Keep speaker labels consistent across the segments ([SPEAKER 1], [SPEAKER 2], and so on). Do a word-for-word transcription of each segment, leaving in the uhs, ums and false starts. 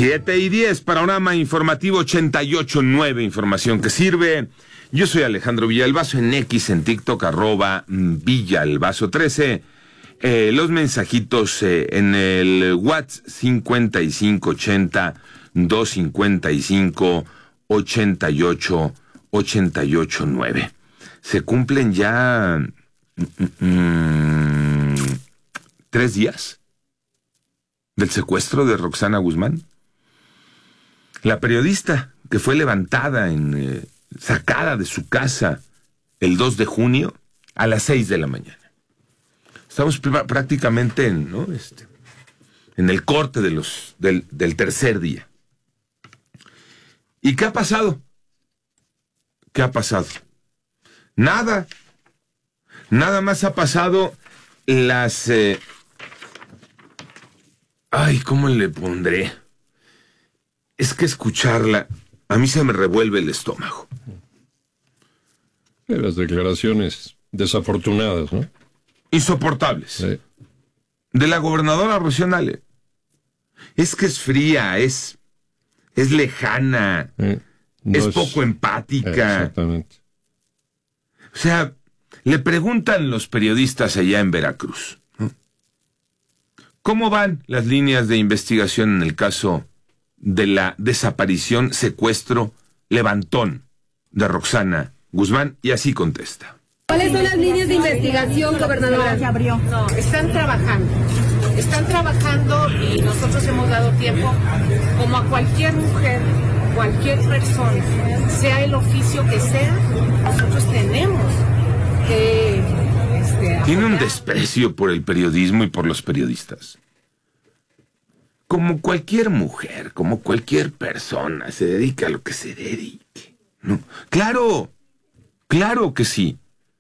[SPEAKER 1] Siete y diez, panorama informativo ochenta y ocho punto nueve, información que sirve. Yo soy Alejandro Villalbazo, en X, en TikTok, arroba Villalbazo trece. Eh, los mensajitos eh, en el WhatsApp cincuenta y cinco ochenta, doscientos cincuenta y cinco, ochenta y ocho, ochenta y ocho nueve. Se cumplen ya mm, mm, tres días del secuestro de Roxana Guzmán. La periodista que fue levantada, en, eh, sacada de su casa el dos de junio a las seis de la mañana. Estamos pr- prácticamente en, ¿no? este, en el corte de los, del, del tercer día. ¿Y qué ha pasado? ¿Qué ha pasado? Nada. Nada más ha pasado las... Eh... Ay, ¿cómo le pondré? Es que escucharla, a mí se me revuelve el estómago.
[SPEAKER 2] Las declaraciones desafortunadas, ¿no?
[SPEAKER 1] Insoportables.
[SPEAKER 2] Sí.
[SPEAKER 1] De la gobernadora Rocío Nale. Es que es fría, es, es lejana,
[SPEAKER 2] Sí. No
[SPEAKER 1] es,
[SPEAKER 2] es
[SPEAKER 1] poco empática.
[SPEAKER 2] Exactamente.
[SPEAKER 1] O sea, le preguntan los periodistas allá en Veracruz, ¿no? ¿Cómo van las líneas de investigación en el caso de la desaparición, secuestro, levantón de Roxana Guzmán? Y así contesta.
[SPEAKER 3] ¿Cuáles son las líneas de investigación, gobernadora?
[SPEAKER 4] Se abrió.
[SPEAKER 5] No, están trabajando. Están trabajando y nosotros hemos dado tiempo, como a cualquier mujer, cualquier persona, sea el oficio que sea, nosotros tenemos que... Este,
[SPEAKER 1] Tiene un
[SPEAKER 5] apoyar.
[SPEAKER 1] desprecio por el periodismo y por los periodistas. Como cualquier mujer, como cualquier persona, se dedica a lo que se dedique, ¿no? Claro, claro que sí.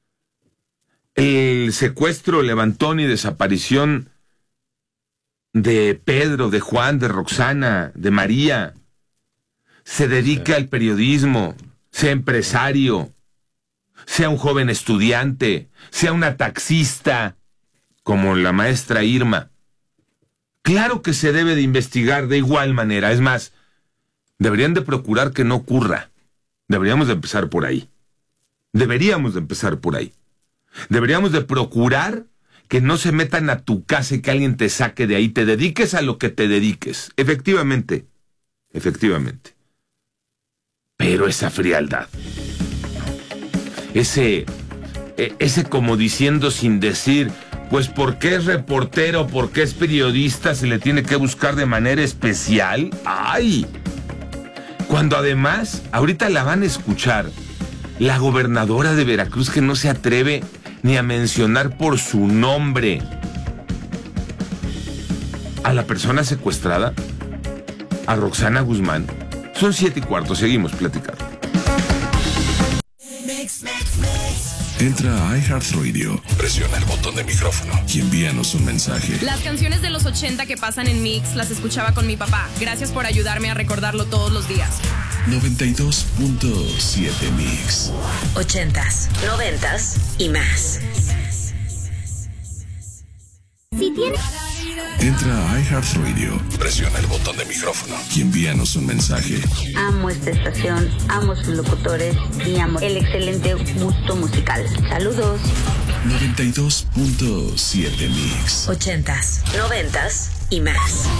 [SPEAKER 1] El secuestro, levantón y desaparición de Pedro, de Juan, de Roxana, de María, se dedica al periodismo, sea empresario, sea un joven estudiante, sea una taxista, como la maestra Irma. Claro que se debe de investigar de igual manera. Es más, deberían de procurar que no ocurra. Deberíamos de empezar por ahí. Deberíamos de empezar por ahí. Deberíamos de procurar que no se metan a tu casa y que alguien te saque de ahí. Te dediques a lo que te dediques. Efectivamente. Efectivamente. Pero esa frialdad. Ese... Ese como diciendo sin decir... Pues porque es reportero, porque es periodista, se le tiene que buscar de manera especial. ¡Ay! Cuando además, ahorita la van a escuchar, la gobernadora de Veracruz, que no se atreve ni a mencionar por su nombre a la persona secuestrada, a Roxana Guzmán. Son siete y cuarto, seguimos platicando.
[SPEAKER 6] Entra a iHeartRadio, presiona el botón de micrófono y envíanos un mensaje.
[SPEAKER 7] Las canciones de los ochenta que pasan en Mix las escuchaba con mi papá. Gracias por ayudarme a recordarlo todos los días.
[SPEAKER 6] noventa y dos punto siete Mix.
[SPEAKER 8] Ochentas, noventas y más.
[SPEAKER 3] Si tiene...
[SPEAKER 6] Entra a iHeartRadio, presiona el botón de micrófono y envíanos un mensaje.
[SPEAKER 9] Amo esta estación, amo sus locutores y amo el excelente gusto musical. Saludos.
[SPEAKER 6] noventa y dos punto siete Mix.
[SPEAKER 8] Ochentas, noventas y más.